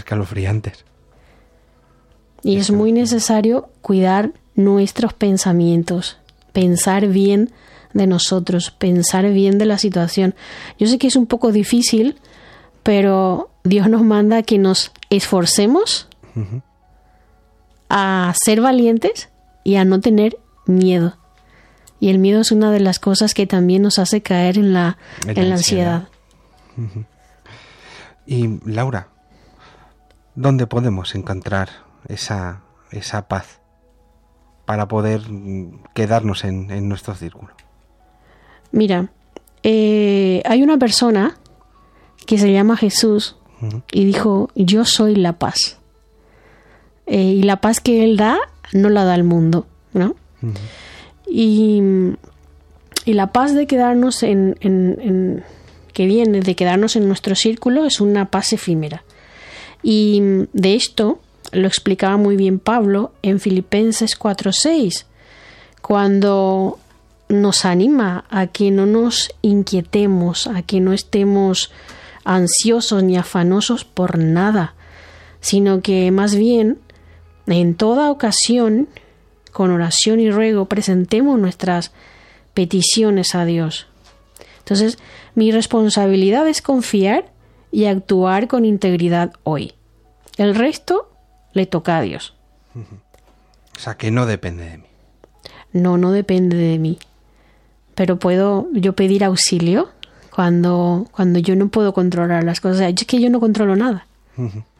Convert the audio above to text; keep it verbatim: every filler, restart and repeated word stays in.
escalofriantes. Y es muy necesario cuidar nuestros pensamientos, pensar bien de nosotros, pensar bien de la situación. Yo sé que es un poco difícil, pero Dios nos manda que nos esforcemos uh-huh. a ser valientes y a no tener miedo. Y el miedo es una de las cosas que también nos hace caer en la, en en la ansiedad. ansiedad. Uh-huh. Y Laura, ¿dónde podemos encontrar esa, esa paz para poder quedarnos en, en nuestro círculo? Mira, eh, hay una persona que se llama Jesús uh-huh. y dijo, yo soy la paz. Eh, y la paz que Él da, no la da el mundo, ¿no? Uh-huh. Y, y la paz de quedarnos en, en, en, que viene de quedarnos en nuestro círculo es una paz efímera. Y de esto lo explicaba muy bien Pablo en Filipenses cuatro seis, cuando nos anima a que no nos inquietemos, a que no estemos ansiosos ni afanosos por nada, sino que más bien en toda ocasión, con oración y ruego, presentemos nuestras peticiones a Dios. Entonces, mi responsabilidad es confiar y actuar con integridad hoy. El resto le toca a Dios. O sea, que no depende de mí. No, no depende de mí. Pero puedo yo pedir auxilio cuando, cuando yo no puedo controlar las cosas. O sea, es que yo no controlo nada. Uh-huh.